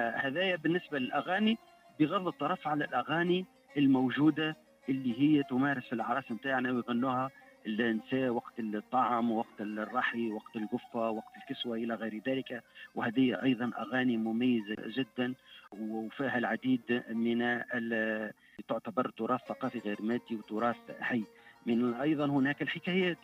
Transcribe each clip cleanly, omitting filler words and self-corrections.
هذايا بالنسبة للأغاني، بغض الطرف على الأغاني الموجودة اللي هي تمارس في الأعراس نتاعنا ويغنوها النساء وقت الطعام، وقت الرحي، وقت القفة، وقت الكسوة إلى غير ذلك. وهذه أيضا أغاني مميزة جدا وفيها العديد من تعتبر تراث ثقافي غير مادي وتراث حي. من أيضا هناك الحكايات،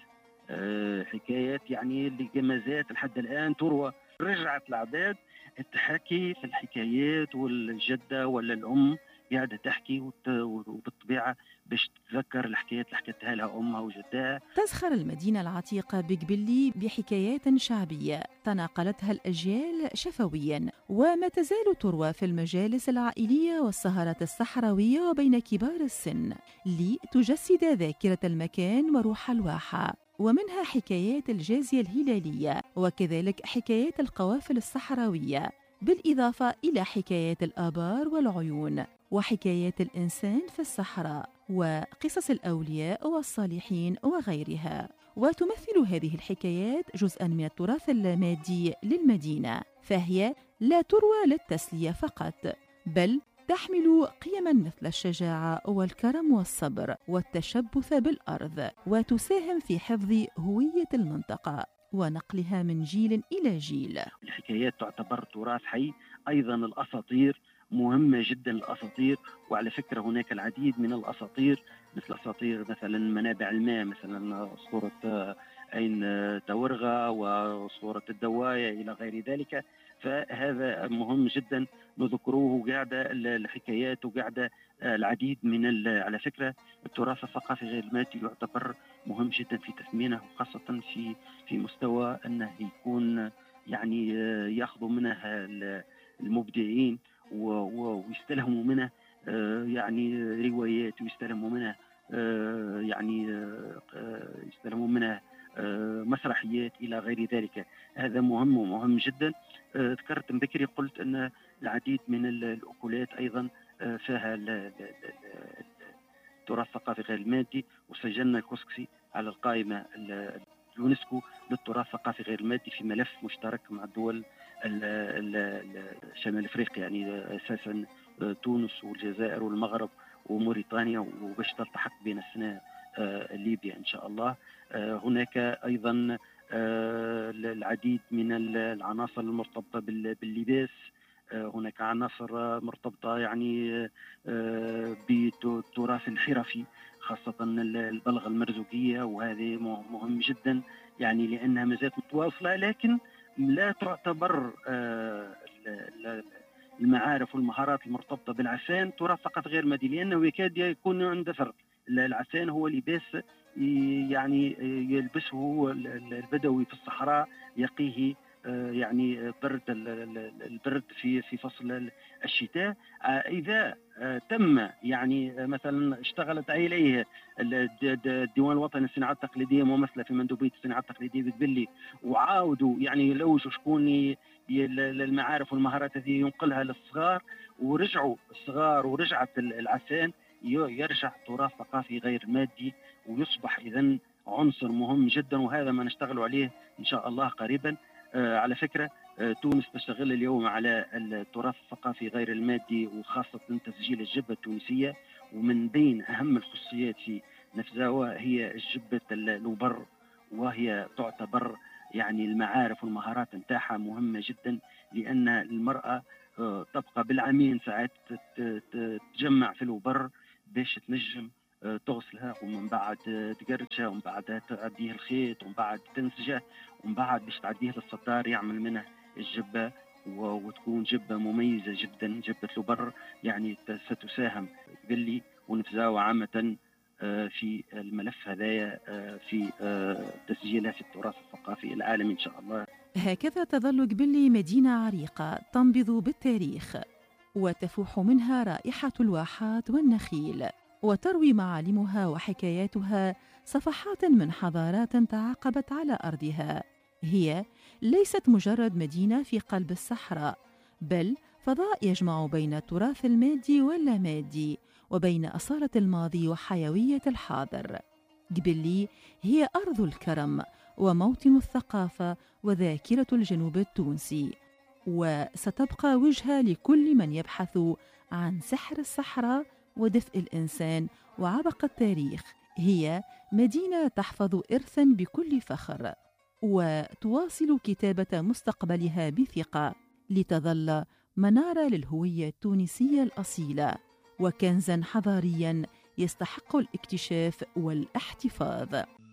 حكايات يعني اللي ما زالت لحد الآن تروى. رجعت العباد تحكي في الحكايات، والجدة ولا الأم قاعدة تحكي وبالطبيعة باش تتذكر الحكايات اللي حكتها لها أمها وجدها. تزخر المدينة العتيقة بقبلي بحكايات شعبية تناقلتها الأجيال شفويا، وما تزال تروى في المجالس العائلية والسهرات الصحراوية وبين كبار السن لتجسد ذاكرة المكان وروح الواحة. ومنها حكايات الجازية الهلالية، وكذلك حكايات القوافل الصحراوية، بالإضافة إلى حكايات الآبار والعيون، وحكايات الإنسان في الصحراء، وقصص الأولياء والصالحين وغيرها. وتمثل هذه الحكايات جزءاً من التراث المادي للمدينة، فهي لا تروى للتسلية فقط، بل تحمل قيماً مثل الشجاعة والكرم والصبر والتشبث بالأرض، وتساهم في حفظ هوية المنطقة ونقلها من جيل إلى جيل. الحكايات تعتبر تراث حي. أيضا الأساطير مهمة جدا، الأساطير. وعلى فكرة هناك العديد من الأساطير، مثل أساطير مثلا منابع الماء، مثلا أسطورة عين تورغة وأسطورة الدواية إلى غير ذلك. فهذا مهم جدا نذكروه. قاعدة الحكايات وقاعدة العديد من على فكرة التراث الثقافي غير المادي يعتبر مهم جدا في تثمينه، وخاصة في مستوى أنه يكون يعني يأخذوا منه المبدعين ويستلهموا منه يعني روايات، ويستلهموا منه يعني يستلهموا منه مسرحيات إلى غير ذلك. هذا مهم ومهم جدا. ذكرت من بكري قلت أن العديد من الأكلات أيضا فيها التراث الثقافي غير المادي، وسجلنا الكسكسي على القائمة اليونسكو للتراث الثقافي غير المادي في ملف مشترك مع الدول شمال افريقيا، يعني اساسا تونس والجزائر والمغرب وموريتانيا، وباش تلتحق بين السنه ليبيا ان شاء الله. هناك ايضا العديد من العناصر المرتبطه باللباس. هناك عناصر مرتبطه يعني بالتراث الحرفي، خاصه البلغه المرزوقيه، وهذه مهم جدا يعني لانها ما زالت متواصله، لكن لا تعتبر المعارف والمهارات المرتبطة بالعفان تراث فقط غير مادي، لأنه يكاد يكون عند فرق. العفان هو لباس يعني يلبسه البدوي في الصحراء يقيه يعني البرد في فصل الشتاء. إذا تم يعني مثلا اشتغلت عليه الديوان الوطني للصناعات التقليدية ممثلة في مندوبية الصناعات التقليدية بتبلي، وعاودوا يعني يلوجوا شكون المعارف والمهارات هذه ينقلها للصغار، ورجعوا الصغار ورجعت العفان، يرجع تراث ثقافي غير مادي ويصبح إذن عنصر مهم جدا. وهذا ما نشتغل عليه إن شاء الله قريبا. على فكرة تونس تشتغل اليوم على التراث الثقافي غير المادي، وخاصة تسجيل الجبة التونسية. ومن بين أهم الخصوصيات في نفزاوة هي الجبة الوبر، وهي تعتبر يعني المعارف والمهارات نتاعها مهمة جدا، لأن المرأة تبقى بالعامين ساعات تجمع في الوبر باش تنجم تغسلها، ومن بعد تقرجها، ومن بعد تعديه الخيط، ومن بعد تنسجه، ومن بعد باش تعديه للصدار يعمل منه الجبة، وتكون جبة مميزة جدا. جبة الوبر يعني ستساهم قبلي ونفزاوة عامة في الملف هذايا في تسجيلها في التراث الثقافي العالمي إن شاء الله. هكذا تظل قبلي مدينة عريقة تنبض بالتاريخ، وتفوح منها رائحة الواحات والنخيل، وتروي معالمها وحكاياتها صفحات من حضارات تعاقبت على أرضها. هي ليست مجرد مدينة في قلب الصحراء، بل فضاء يجمع بين التراث المادي واللامادي، وبين أصالة الماضي وحيوية الحاضر. قبلي هي أرض الكرم وموطن الثقافة وذاكرة الجنوب التونسي، وستبقى وجهة لكل من يبحث عن سحر الصحراء ودفء الإنسان وعبق التاريخ. هي مدينة تحفظ إرثاً بكل فخر، وتواصل كتابة مستقبلها بثقة لتظل منارة للهوية التونسية الأصيلة وكنزاً حضارياً يستحق الاكتشاف والاحتفاظ.